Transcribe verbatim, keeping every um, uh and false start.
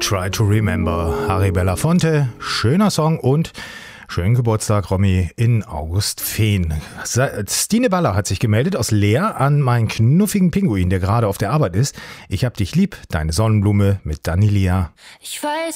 Try to Remember. Harry Belafonte, schöner Song und schönen Geburtstag, Romy, in August Fehn. Stine Baller hat sich gemeldet aus Leer an meinen knuffigen Pinguin, der gerade auf der Arbeit ist. Ich hab dich lieb, deine Sonnenblume mit Danilia. Ich weiß